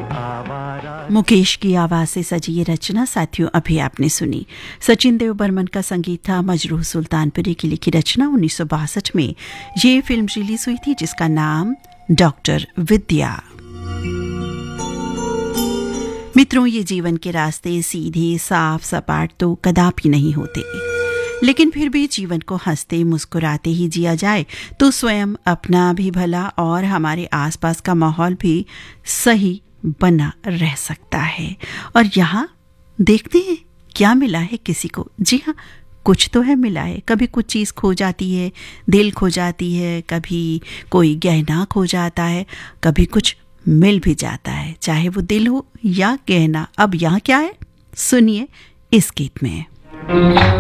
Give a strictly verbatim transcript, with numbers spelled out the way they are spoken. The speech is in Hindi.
मुकेश की आवाज से सजी ये रचना साथियों अभी आपने सुनी। सचिन देव बर्मन का संगीत था। मजरूह सुल्तानपुरी की लिखी रचना उन्नीस सौ बासठ में ये फिल्म रिलीज हुई थी जिसका नाम डॉक्टर विद्या। मित्रों, ये जीवन के रास्ते सीधे साफ सपाट तो कदापि नहीं होते, लेकिन फिर भी जीवन को हंसते मुस्कुराते ही जिया जाए तो स्वयं अपना भी भला और हमारे आसपास का माहौल भी सही बना रह सकता है। और यहाँ देखते हैं क्या मिला है किसी को। जी हाँ, कुछ तो है मिला है। कभी कुछ चीज़ खो जाती है, दिल खो जाती है, कभी कोई गहना खो जाता है, कभी कुछ मिल भी जाता है, चाहे वो दिल हो या गहना। अब यहाँ क्या है, सुनिए इस गीत में।